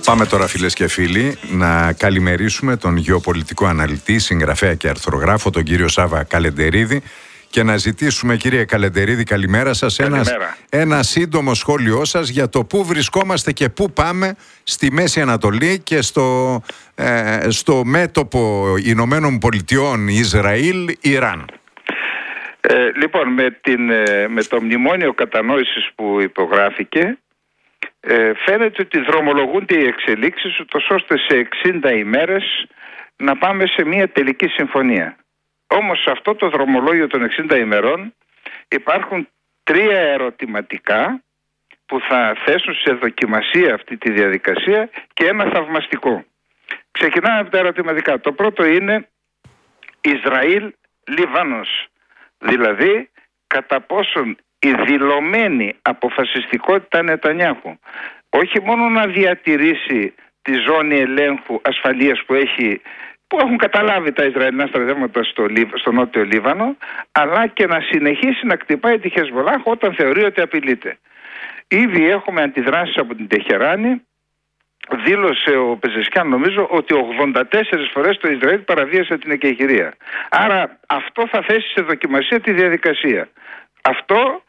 Πάμε τώρα, φίλες και φίλοι, να καλημερίσουμε τον γεωπολιτικό αναλυτή, συγγραφέα και αρθρογράφο, τον κύριο Σάβα Καλεντερίδη, και να ζητήσουμε, κύριε Καλεντερίδη, καλημέρα σας, ένα σύντομο σχόλιο σας για το πού βρισκόμαστε και πού πάμε στη Μέση Ανατολή και στο μέτωπο Ηνωμένων Πολιτειών, Ισραήλ-Ιράν. Λοιπόν, με το μνημόνιο κατανόησης που υπογράφηκε, φαίνεται ότι δρομολογούνται οι εξελίξεις ούτως ώστε σε 60 ημέρες να πάμε σε μια τελική συμφωνία. Όμως σε αυτό το δρομολόγιο των 60 ημερών υπάρχουν 3 ερωτηματικά που θα θέσουν σε δοκιμασία αυτή τη διαδικασία και ένα θαυμαστικό. Ξεκινάμε από τα ερωτηματικά. Το πρώτο είναι Ισραήλ-Λιβάνος. Δηλαδή, κατά πόσον η δηλωμένη αποφασιστικότητα Νετανιάχου όχι μόνο να διατηρήσει τη ζώνη ελέγχου ασφαλείας που έχουν καταλάβει τα Ισραηλινά στρατεύματα στο νότιο Λίβανο, αλλά και να συνεχίσει να κτυπάει τη Χεσμολάχ όταν θεωρεί ότι απειλείται. Ήδη έχουμε αντιδράσεις από την Τεχεράνη. Δήλωσε ο Πεζεσκιάν, νομίζω, ότι 84 φορές το Ισραήλ παραβίασε την εκεχηρία. Άρα αυτό θα θέσει σε δοκιμασία τη διαδικασία. Αυτό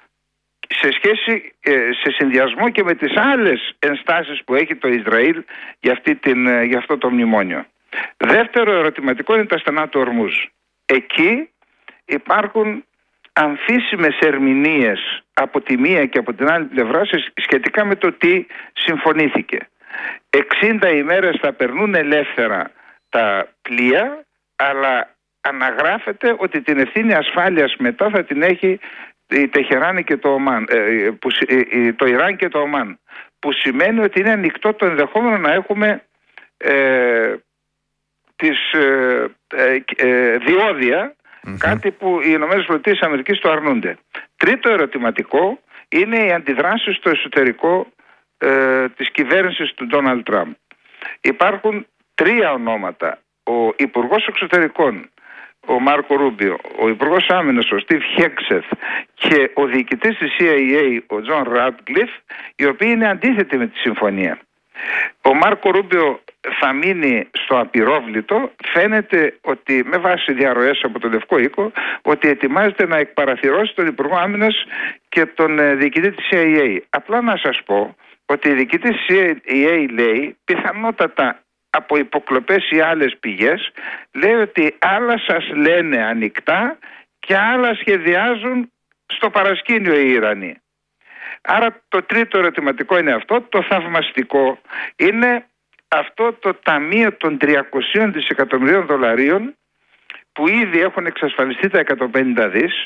σε συνδυασμό και με τις άλλες ενστάσεις που έχει το Ισραήλ για αυτό το μνημόνιο. Δεύτερο ερωτηματικό είναι τα στενά του Ορμούζ. Εκεί υπάρχουν αμφίσιμες ερμηνείες από τη μία και από την άλλη πλευρά σχετικά με το τι συμφωνήθηκε. 60 ημέρες θα περνούν ελεύθερα τα πλοία, αλλά αναγράφεται ότι την ευθύνη ασφάλειας μετά θα την έχει η Τεχεράνη και το Ομάν, το Ιράν και το Ομάν, που σημαίνει ότι είναι ανοιχτό το ενδεχόμενο να έχουμε διόδια, κάτι που οι ΗΠΑ το αρνούνται. Τρίτο ερωτηματικό είναι οι αντιδράσεις στο εσωτερικό της κυβέρνησης του Ντόναλντ Τραμπ. Υπάρχουν 3 ονόματα. Ο Υπουργός Εξωτερικών, ο Μάρκο Ρούμπιο, ο Υπουργός Άμυνας, ο Στιβ Χέξεθ, και ο διοικητής της CIA, ο Τζον Ράτκλιφ, οι οποίοι είναι αντίθετοι με τη συμφωνία. Ο Μάρκο Ρούμπιο θα μείνει στο απειρόβλητο. Φαίνεται ότι, με βάση διαρροές από τον Λευκό Οίκο, ότι ετοιμάζεται να εκπαραθυρώσει τον Υπουργό Άμυνας και τον διοικητή της CIA. Απλά να σας πω ότι η διοικητή της CIA λέει, πιθανότατα από υποκλοπές ή άλλες πηγές, λέει ότι άλλα σας λένε ανοιχτά και άλλα σχεδιάζουν στο παρασκήνιο οι Ιρανοί. Άρα το τρίτο ερωτηματικό είναι αυτό. Το θαυμαστικό είναι αυτό το ταμείο των 300 δισεκατομμυρίων δολαρίων που ήδη έχουν εξασφαλιστεί τα 150 δις,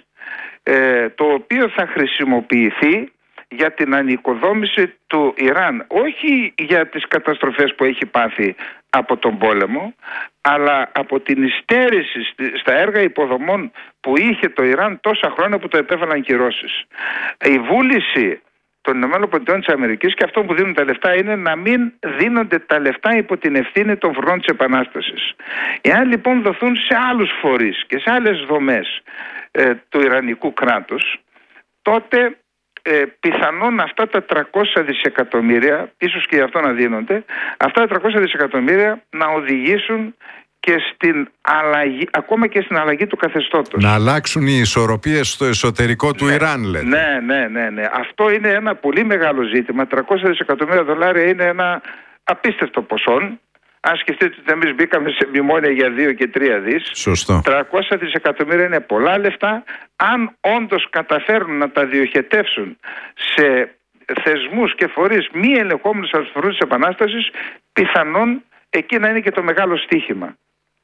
το οποίο θα χρησιμοποιηθεί για την ανοικοδόμηση του Ιράν, όχι για τις καταστροφές που έχει πάθει από τον πόλεμο, αλλά από την υστέρηση στα έργα υποδομών που είχε το Ιράν τόσα χρόνια που το επέβαλαν κυρώσεις. Η βούληση των ΗΠΑ και αυτό που δίνουν τα λεφτά είναι να μην δίνονται τα λεφτά υπό την ευθύνη των φρουρών της Επανάστασης. Εάν λοιπόν δοθούν σε άλλους φορείς και σε άλλες δομές του Ιρανικού κράτους, τότε πιθανόν αυτά τα 300 δισεκατομμύρια, ίσως και γι' αυτό να δίνονται, αυτά τα 300 δισεκατομμύρια να οδηγήσουν και στην αλλαγή, ακόμα και στην αλλαγή του καθεστώτος. Να αλλάξουν οι ισορροπίες στο εσωτερικό του Ιράν, λέτε. Ναι. Αυτό είναι ένα πολύ μεγάλο ζήτημα. 300 δισεκατομμύρια δολάρια είναι ένα απίστευτο ποσό. Αν σκεφτείτε ότι εμείς μπήκαμε σε μνημόνια για 2 και 3 δις. Σωστό. 300 δισεκατομμύρια είναι πολλά λεφτά. Αν όντως καταφέρουν να τα διοχετεύσουν σε θεσμούς και φορείς μη ελεγχόμενους από τους φορείς της Επανάστασης, πιθανόν εκεί να είναι και το μεγάλο στοίχημα.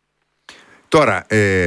Τώρα,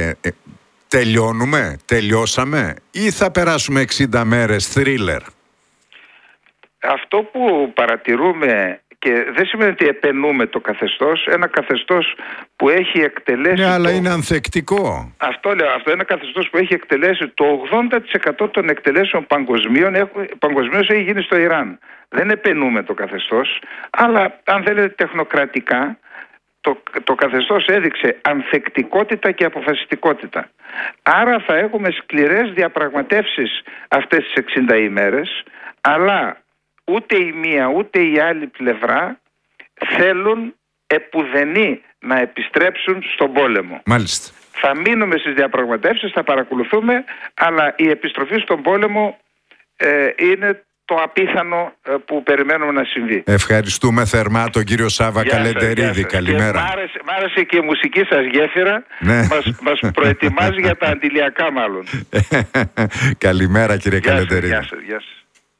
τελειώσαμε ή θα περάσουμε 60 μέρες θρίλερ? Αυτό που παρατηρούμε, και δεν σημαίνει ότι επενούμε το καθεστώς, ένα καθεστώς που έχει εκτελέσει... Ναι, αλλά είναι ανθεκτικό. Αυτό λέω, αυτό είναι ένα καθεστώς που έχει εκτελέσει το 80% των εκτελέσεων παγκοσμίως έχει γίνει στο Ιράν. Δεν επενούμε το καθεστώς, αλλά αν θέλετε τεχνοκρατικά, το καθεστώς έδειξε ανθεκτικότητα και αποφασιστικότητα. Άρα θα έχουμε σκληρές διαπραγματεύσεις αυτές τις 60 ημέρες, αλλά ούτε η μία ούτε η άλλη πλευρά θέλουν επουδενή να επιστρέψουν στον πόλεμο. Μάλιστα. Θα μείνουμε στις διαπραγματεύσεις, θα παρακολουθούμε, αλλά η επιστροφή στον πόλεμο είναι το απίθανο που περιμένουμε να συμβεί. Ευχαριστούμε θερμά τον κύριο Σάβα Καλεντερίδη. Καλημέρα. Μ' άρεσε και η μουσική σας γέφυρα. Ναι. Μας προετοιμάζει για τα αντιλιακά μάλλον. Καλημέρα κύριε Καλεντερίδη. Γεια σας.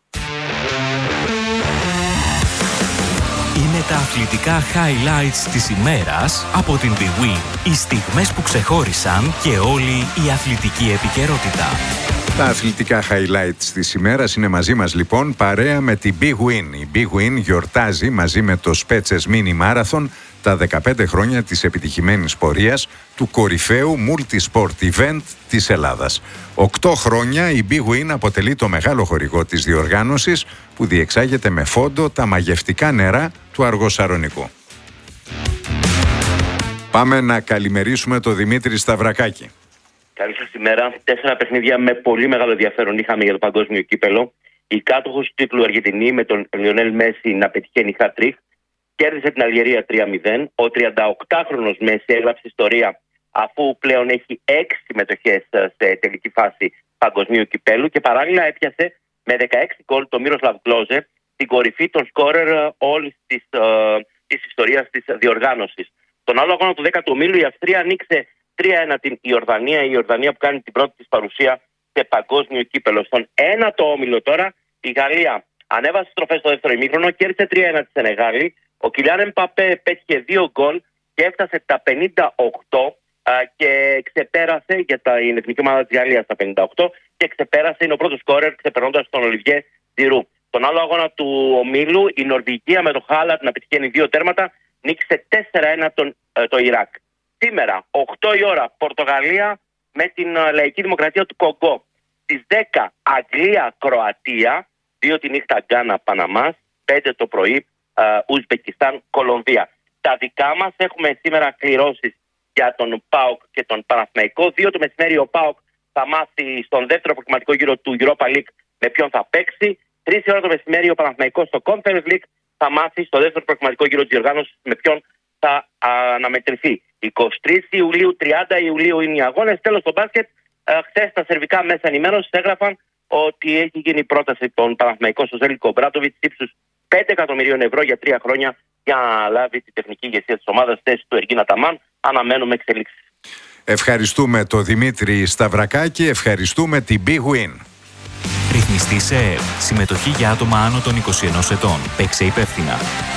Είναι τα αθλητικά highlights της ημέρας από την Big Win. Οι στιγμές που ξεχώρισαν και όλη η αθλητική επικαιρότητα. Τα αθλητικά highlights της ημέρας είναι μαζί μας λοιπόν παρέα με την Big Win. Η Big Win γιορτάζει μαζί με το Spetses Mini Marathon τα 15 χρόνια της επιτυχημένης πορείας του κορυφαίου multi-sport event της Ελλάδας. 8 χρόνια η Big Win αποτελεί το μεγάλο χορηγό της διοργάνωσης που διεξάγεται με φόντο τα μαγευτικά νερά του Αργοσαρονικού. Πάμε να καλημερίσουμε τον Δημήτρη Σταυρακάκη. Καλή σας ημέρα. 4 παιχνίδια με πολύ μεγάλο ενδιαφέρον είχαμε για το παγκόσμιο κύπελο. Η κάτοχος του τίτλου Αργεντινή με τον Λιονέλ Μέση να πετυχαίνει hat-trick κέρδισε την Αλγερία 3-0. Ο 38χρονος Μέση έγραψε ιστορία αφού πλέον έχει 6 συμμετοχές σε τελική φάση παγκοσμίου κυπέλου και παράλληλα έπιασε με 16 γκολ το Μίροσλαβ Κλόζε την κορυφή των σκόρερ όλης της ιστορίας της διοργάνωσης. Τον άλλο αγώνα του 10ου ομίλου η Αυστρία ανοίξε 3-1 την Ιορδανία. Η Ιορδανία που κάνει την πρώτη της παρουσία σε παγκόσμιο κύπελο. Στον 1ο όμιλο τώρα η Γαλλία ανέβασε στροφές στο δεύτερο ημίχρονο, κέρδισε 3-1 τη Σενεγάλη. Ο Κιλιάν Εμπαπέ πέτυχε 2 γκολ και έφτασε τα 58 και ξεπέρασε για την εθνική ομάδα της Γαλλίας τα 58 και ξεπέρασε, είναι ο πρώτος σκόρερ ξεπερνώντας τον Ολιβιέ Τζιρού. Τον άλλο αγώνα του ομίλου η Νορβηγία με το Χάλαντ να πετυχαίνει 2 τέρματα νίκησε 4-1 το Ιράκ. Σήμερα, 8 η ώρα, Πορτογαλία με την Λαϊκή Δημοκρατία του Κογκό. Στις 10, Αγγλία-Κροατία, 2 τη νύχτα Γκάνα-Παναμάς, 5 το πρωί, Ουσμπεκιστάν-Κολομβία. Τα δικά μας έχουμε σήμερα κληρώσεις για τον ΠΑΟΚ και τον Παναθηναϊκό. 2 το μεσημέρι ο ΠΑΟΚ θα μάθει στον δεύτερο προκριματικό γύρο του Europa League με ποιον θα παίξει. 3 η ώρα το μεσημέρι ο Παναθηναϊκός στο Conference League θα μάθει στο δεύτερο προκριματικό γύρο της διοργάνωσης με ποιον θα αναμετρηθεί. 23 Ιουλίου, 30 Ιουλίου είναι οι αγώνες. Τέλος στο μπάσκετ, χθες τα σερβικά μέσα ενημέρωσης έγραφαν ότι έχει γίνει πρόταση των Παναθηναϊκών στο Ζέλικο Μπράτοβιτς ύψους 5 εκατομμυρίων ευρώ για 3 χρόνια για να λάβει τη τεχνική ηγεσία της ομάδας θέση του Εργίνα Ταμάν. Αναμένουμε εξελίξεις. Ευχαριστούμε τον Δημήτρη Σταυρακάκη, ευχαριστούμε την Big Win. Ρυθμιστή σε ΕΕΠ. Συμμετοχή για άτομα άνω των 21 ετών. Παίξε υπεύθυνα.